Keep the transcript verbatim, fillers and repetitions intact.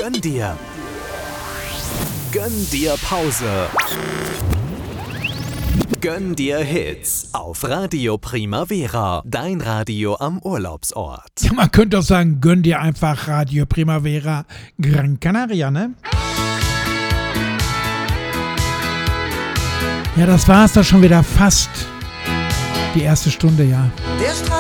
Gönn dir. Gönn dir Pause. Gönn dir Hits auf Radio Primavera, dein Radio am Urlaubsort. Ja, man könnte auch sagen, gönn dir einfach Radio Primavera Gran Canaria, ne? Ja, das war's doch schon wieder fast. Die erste Stunde, ja. Der